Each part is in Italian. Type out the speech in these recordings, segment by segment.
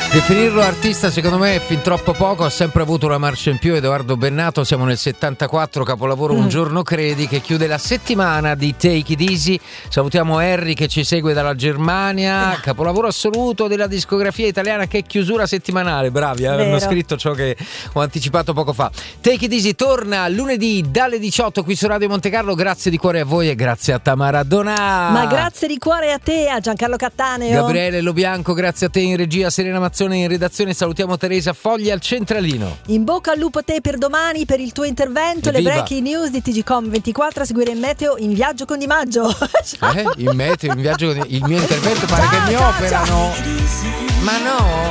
Definirlo artista secondo me è fin troppo poco, ha sempre avuto una marcia in più. Edoardo Bennato, siamo nel 74, capolavoro Un giorno credi, che chiude la settimana di Take It Easy. Salutiamo Harry che ci segue dalla Germania, capolavoro assoluto della discografia italiana. Che chiusura settimanale, bravi, hanno scritto ciò che ho anticipato poco fa. Take It Easy torna lunedì dalle 18 qui su Radio Monte Carlo. Grazie di cuore a voi e grazie a Tamara Donà. Ma grazie di cuore a te, a Giancarlo Cattaneo, Gabriele Lobianco, grazie a te in regia, Serena Mazzoni in redazione. Salutiamo Teresa Fogli al centralino. In bocca al lupo te per domani, per il tuo intervento. Evviva. Le breaking news di TGcom24, a seguire il meteo in viaggio con Di Maggio. Il meteo in viaggio con il mio intervento pare che mi operano. Ma no.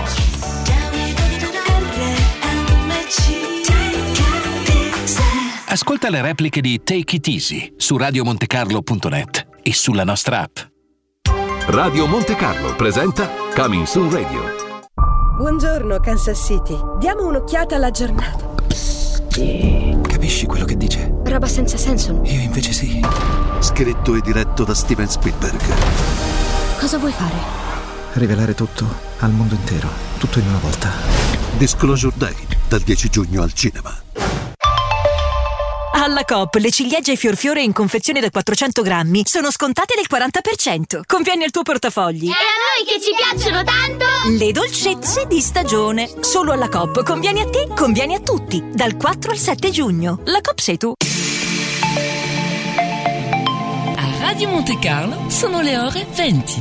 Ascolta le repliche di Take It Easy su radiomontecarlo.net e sulla nostra app. Radio Monte Carlo presenta Coming Soon Radio. Buongiorno Kansas City, diamo un'occhiata alla giornata. Capisci quello che dice? Roba senza senso. Io invece sì. Scritto e diretto da Steven Spielberg. Cosa vuoi fare? Rivelare tutto al mondo intero, tutto in una volta. Disclosure Day, dal 10 giugno al cinema. Alla Coop le ciliegie fiorfiore in confezione da 400 grammi sono scontate del 40%. Conviene al tuo portafogli. E a noi che ci piacciono tanto! Le dolcezze di stagione. Solo alla Coop. Conviene a te, conviene a tutti. Dal 4 al 7 giugno. La Coop sei tu. A Radio Monte Carlo sono le ore 20.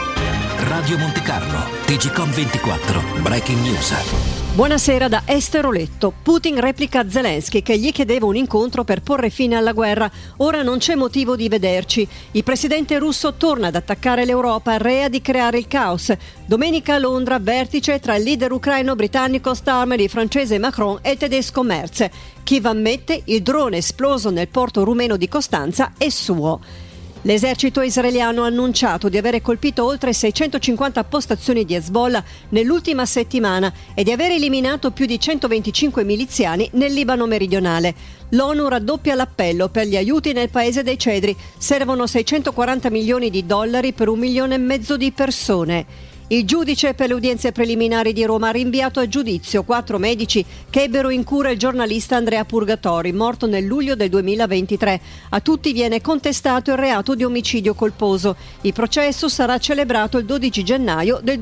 Radio Monte Carlo, TGcom24, Breaking News. Buonasera da Esther Oletto. Putin replica Zelensky che gli chiedeva un incontro per porre fine alla guerra. Ora non c'è motivo di vederci. Il presidente russo torna ad attaccare l'Europa, rea di creare il caos. Domenica a Londra, vertice tra il leader ucraino-britannico Starmer, il francese Macron e il tedesco Merz. Kiev ammette il drone esploso nel porto rumeno di Costanza è suo. L'esercito israeliano ha annunciato di avere colpito oltre 650 postazioni di Hezbollah nell'ultima settimana e di aver eliminato più di 125 miliziani nel Libano meridionale. L'ONU raddoppia l'appello per gli aiuti nel paese dei cedri. Servono 640 milioni di dollari per 1,5 milioni di persone. Il giudice per le udienze preliminari di Roma ha rinviato a giudizio 4 medici che ebbero in cura il giornalista Andrea Purgatori, morto nel luglio del 2023. A tutti viene contestato il reato di omicidio colposo. Il processo sarà celebrato il 12 gennaio del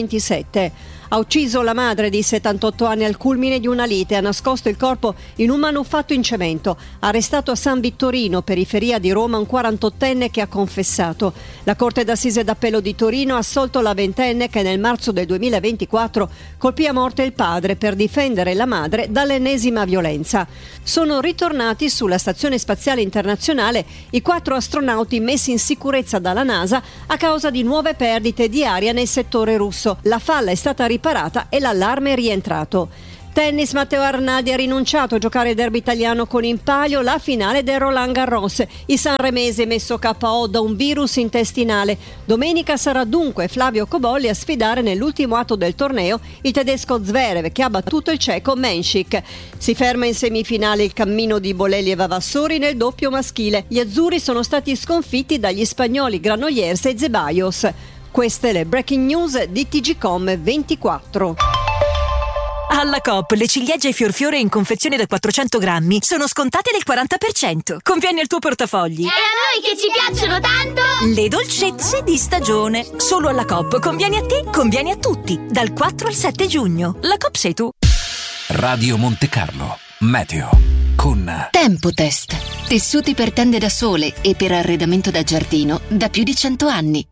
2027. Ha ucciso la madre di 78 anni al culmine di una lite, ha nascosto il corpo in un manufatto in cemento. Arrestato a San Vittorino, periferia di Roma, un 48enne che ha confessato. La Corte d'Assise d'Appello di Torino ha assolto la ventenne che nel marzo del 2024 colpì a morte il padre per difendere la madre dall'ennesima violenza. Sono ritornati sulla Stazione Spaziale Internazionale i 4 astronauti messi in sicurezza dalla NASA a causa di nuove perdite di aria nel settore russo. La falla è stata riparata e l'allarme è rientrato. Tennis, Matteo Arnaldi ha rinunciato a giocare il derby italiano con in palio la finale del Roland Garros. Il sanremese messo KO da un virus intestinale. Domenica sarà dunque Flavio Cobolli a sfidare nell'ultimo atto del torneo il tedesco Zverev che ha battuto il ceco Menšik. Si ferma in semifinale il cammino di Bolelli e Vavassori nel doppio maschile. Gli azzurri sono stati sconfitti dagli spagnoli Granollers e Zeballos. Queste le breaking news di TGcom24. Alla Coop le ciliegie fiorfiore in confezione da 400 grammi sono scontate del 40%. Conviene al tuo portafogli. E a noi che ci piacciono tanto! Le dolcezze di stagione. Solo alla Coop. Conviene a te, conviene a tutti. Dal 4 al 7 giugno. La Coop sei tu. Radio Monte Carlo, meteo con Tempotest. Tessuti per tende da sole e per arredamento da giardino da più di 100 anni.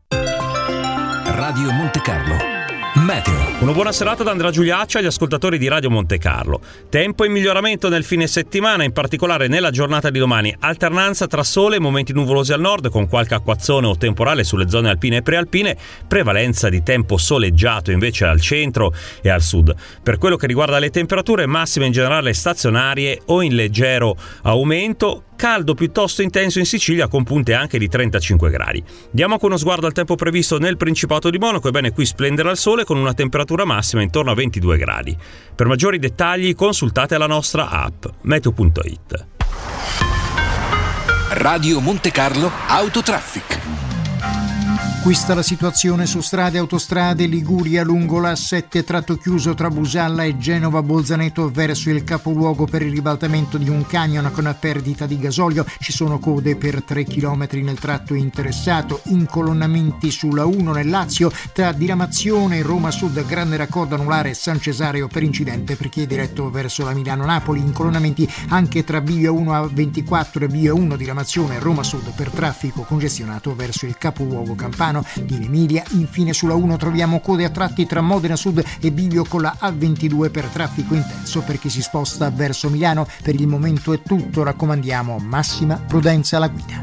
Radio Monte Carlo, meteo. Una buona serata da Andrea Giuliaccio agli ascoltatori di Radio Monte Carlo. Tempo in miglioramento nel fine settimana, in particolare nella giornata di domani. Alternanza tra sole e momenti nuvolosi al nord, con qualche acquazzone o temporale sulle zone alpine e prealpine. Prevalenza di tempo soleggiato invece al centro e al sud. Per quello che riguarda le temperature, massime in generale stazionarie o in leggero aumento. Caldo piuttosto intenso in Sicilia con punte anche di 35 gradi. Diamo con uno sguardo al tempo previsto nel Principato di Monaco. Ebbene, qui splenderà il sole con una temperatura massima intorno a 22 gradi. Per maggiori dettagli consultate la nostra app meteo.it. Radio Monte Carlo Autotraffic. Questa la situazione su strade e autostrade Liguria lungo la A7 tratto chiuso tra Busalla e Genova Bolzaneto verso il capoluogo per il ribaltamento di un camion con perdita di gasolio. Ci sono code per 3 km nel tratto interessato, incolonnamenti sulla 1 nel Lazio tra diramazione e Roma Sud, grande raccordo anulare San Cesareo per incidente per chi è diretto verso la Milano-Napoli, incolonnamenti anche tra Bivio 1 A24 e Bivio 1 diramazione Roma Sud per traffico congestionato verso il capoluogo campano in Emilia. Infine sulla 1 troviamo code a tratti tra Modena Sud e Bivio con la A22 per traffico intenso per chi si sposta verso Milano. Per il momento è tutto, raccomandiamo massima prudenza alla guida.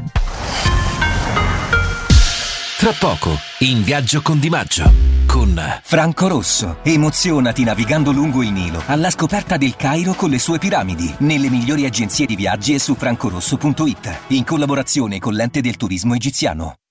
Tra poco, in viaggio con Di Maggio, con Franco Rosso. Emozionati navigando lungo il Nilo alla scoperta del Cairo con le sue piramidi, nelle migliori agenzie di viaggi e su francorosso.it, in collaborazione con l'Ente del Turismo Egiziano.